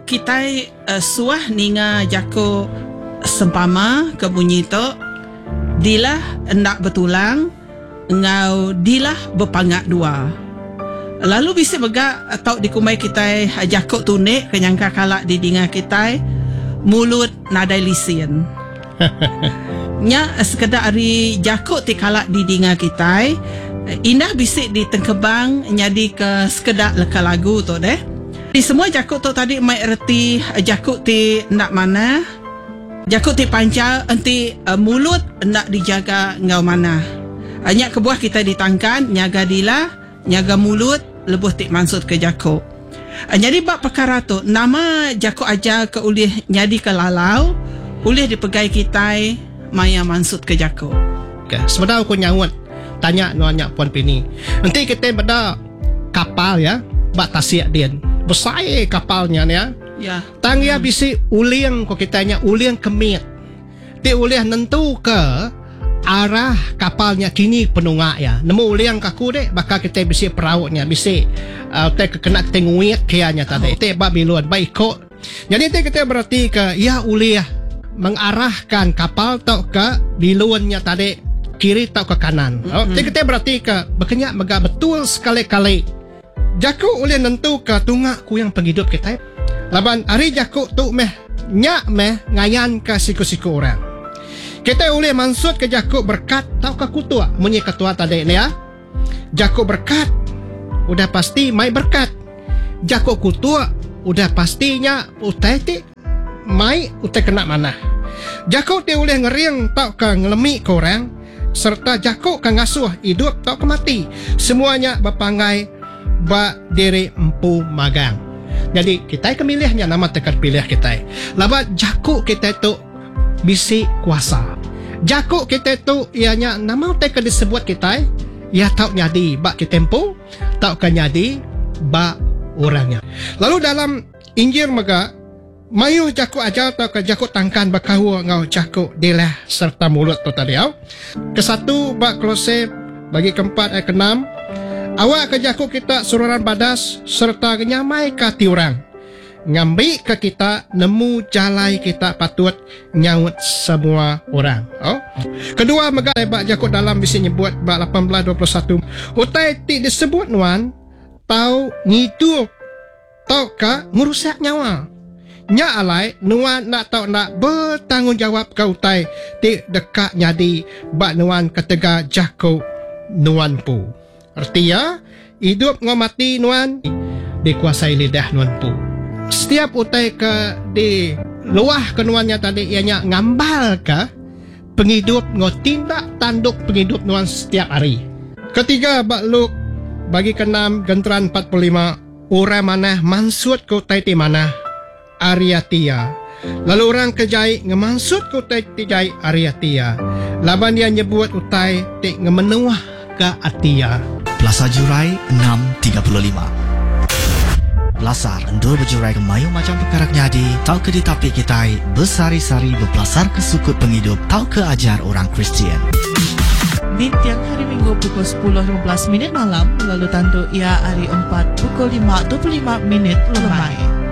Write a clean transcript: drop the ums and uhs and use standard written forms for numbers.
kita suah ninga jako sempama ke bunyi tu dilah hendak bertulang ngau dilah berpangat dua. Lalu bisa begak atau dikumai kita jako tunik kenyangka kalak di dinga kita mulut nadai lisin. Nya sekedar ari jako ti kalak di dinga kita indah bisik di tengkebang nyadi ke sekedar leka lagu tu deh. Di semua jakut tu tadi mai erti jakut ti nak mana, jakut ti pancal enti mulut nak dijaga ngau mana. Hanya kebuah kita ditangkan nyaga dila, nyaga mulut lebuh ti mansut ke jakut. Jadi bab perkara tu nama jakut aja ke ulih nyadi ke lalau, ulih dipegai kita maya mansut ke jakut. Okay. Sebenarnya aku nyawut tanya nuanya Puan Pini. Nanti kita pada kapal ya, bak tasik dia. Besar kapalnya ya. Ya. Tangya bisi uliang ko kitanya uliang kemit. Ti uliang nentu ke arah kapalnya kini penungak ya. Nemu uliang kaku dek bakal kita bisi perautnya bisi te kena tenguit kianya tadi. Te bab biluan baik kok. Jadi te kita berarti ke ya uliah mengarahkan kapal tau ke biluannya tadi kiri tau ke kanan. Te kita berarti ke berkenyak mega betul sekali-kali. Jaku ulih nentu ke tungak ku yang penghidup kita. Laban hari jaku tu nyak ngayan ke siku-siku orang. Kita ulih mansut ke jaku berkat tau ke kutua. Munyi ketua tadi ni ya. Jaku berkat udah pasti mai berkat. Jaku kutua udah pastinya utai ti mai utai kena mana. Jaku ti ulih ngeriang tau ke ngelemi ke orang serta jaku ke ngasuh hidup tau ke mati. Semuanya berpangai ba diri empu magang. Jadi kita kemilihnya nama tekat pilih kita. Laba jaku kita tu bisi kuasa. Jaku kita tu ianya nama tekat disebut kita ya tau nyadi ba kita empu, tau kan nyadi ba orangnya. Lalu dalam Injil mega mayu jaku aja tau ke jaku tangkan bakahu ngau jaku dilah serta mulut tu tadi au. Kesatu ba Kolose bagi keempat ayat ke-6. Awak ke jaku kita sururan badas serta nyamai ke tiurang. Ngambil ke kita nemu jalai kita patut nyaut semua orang. Oh. Kedua mega bak jaku dalam bisi nyebut bak 18:21. Utai ti disebut nuan tau ngidup tau ka ngurusak nyawa. Nya alai nuan nak tau nak bertanggungjawab ke utai ti dekat nyadi bak nuan ketega jaku nuan pu. Artinya, hidup ngau mati nuan dikuasai lidah nuan pu. Setiap utai ke di luah ke nuannya tadi ianya ngambal ke penghidup ngau tindak tanduk penghidup nuan setiap hari. Ketiga, bak Luk bagi ke-6 genteran 45 orang mana mansut ke utai ti mana Ariatia. Lalu orang kejai ngemansut ke utai ti jai Ariatia. Laban dia nyebut utai ti ngemenuah ke Atia. Plaza Jurai 6.35. Belasar endor berjurai ke mayu macam perkara nyadi. Tau ke ditapi kita bersari-sari berpelasar ke sukut penghidup. Tau ke ajar orang Kristian. Di tiang hari Minggu pukul 10.15 malam. Lalu tantu ia hari 4 pukul 5.25 lemai.